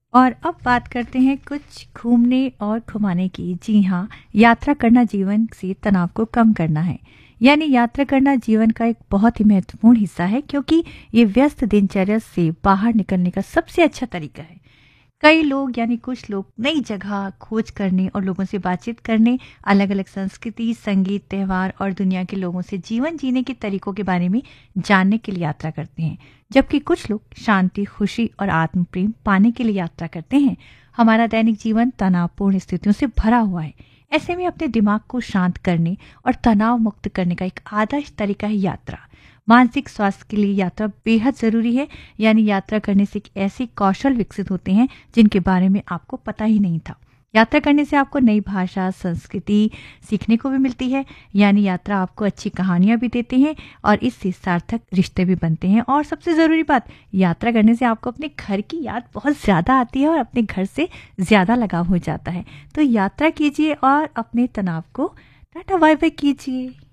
और अब बात करते हैं कुछ घूमने और घुमाने की। जी हाँ, यात्रा करना जीवन से तनाव को कम करना है। यानी यात्रा करना जीवन का एक बहुत ही महत्वपूर्ण हिस्सा है, क्योंकि ये व्यस्त दिनचर्या से बाहर निकलने का सबसे अच्छा तरीका है। कई लोग यानी कुछ लोग नई जगह खोज करने और लोगों से बातचीत करने, अलग-अलग संस्कृति, संगीत, त्योहार और दुनिया के लोगों से जीवन जीने के तरीकों के बारे में जानने के लिए यात्रा करते हैं। जबकि कुछ लोग शांति, खुशी और आत्म प्रेम पाने के लिए यात्रा करते हैं। हमारा दैनिक जीवन तनावपूर्ण स्थितियों से भरा हुआ है। ऐसे में अपने दिमाग को शांत करने और तनाव मुक्त करने का एक आदर्श तरीका है यात्रा। मानसिक स्वास्थ्य के लिए यात्रा बेहद ज़रूरी है। यानी यात्रा करने से ऐसे कौशल विकसित होते हैं जिनके बारे में आपको पता ही नहीं था। यात्रा करने से आपको नई भाषा, संस्कृति सीखने को भी मिलती है। यानी यात्रा आपको अच्छी कहानियाँ भी देती हैं और इससे सार्थक रिश्ते भी बनते हैं। और सबसे ज़रूरी बात, यात्रा करने से आपको अपने घर की याद बहुत ज़्यादा आती है और अपने घर से ज़्यादा लगाव हो जाता है। तो यात्रा कीजिए और अपने तनाव को टाटा बाय बाय कीजिए।